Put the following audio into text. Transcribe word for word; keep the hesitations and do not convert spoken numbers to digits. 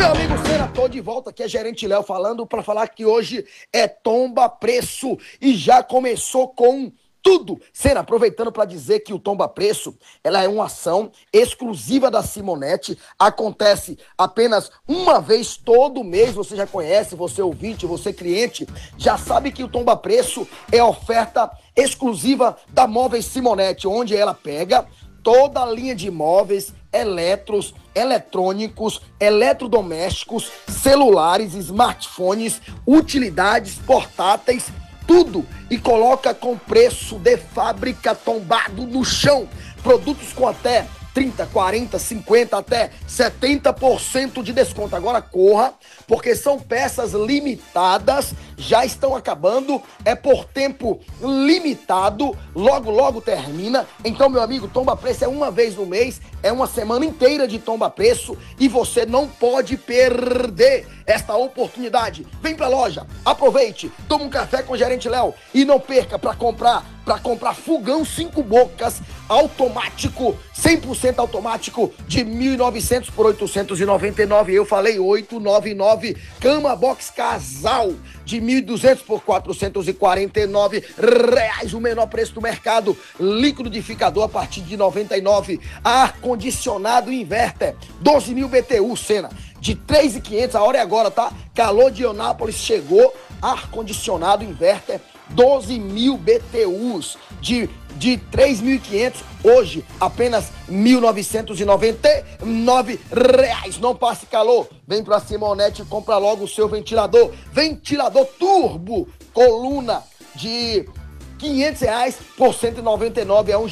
Meu amigo Senna, tô de volta aqui, é Gerente Léo falando para falar que hoje é Tomba Preço e já começou com tudo. Senna, aproveitando para dizer que o Tomba Preço, ela é uma ação exclusiva da Simonete, acontece apenas uma vez todo mês, você já conhece, você ouvinte, você cliente, já sabe que o Tomba Preço é oferta exclusiva da Móveis Simonete, onde ela pega toda a linha de móveis, eletros, eletrônicos, eletrodomésticos, celulares, smartphones, utilidades, portáteis, tudo, e coloca com preço de fábrica tombado no chão. Produtos com até trinta, quarenta, cinquenta, até setenta por cento de desconto. Agora corra, porque são peças limitadas, já estão acabando, é por tempo limitado, logo, logo termina. Então, meu amigo, Tomba Preço é uma vez no mês, é uma semana inteira de Tomba Preço e você não pode perder esta oportunidade. Vem pra loja, aproveite, toma um café com o Gerente Léo e não perca para comprar, para comprar fogão cinco bocas automático, cem por cento automático de mil e novecentos por oitocentos e noventa e nove. Eu falei oitocentos e noventa e nove. Cama box casal de mil e duzentos por quatrocentos e quarenta e nove reais, o menor preço do mercado. Liquidificador a partir de noventa e nove. Ar condicionado inverter doze mil B T U, Senna, de três mil e quinhentos. A hora é agora, tá? Calor de Eunápolis chegou. Ar condicionado inverter doze mil B T Us de, de três mil e quinhentos, hoje apenas mil novecentos e noventa e nove reais. Não passe calor, vem pra Simonete e compra logo o seu ventilador. Ventilador turbo, coluna de quinhentos reais por cento e noventa e nove, é um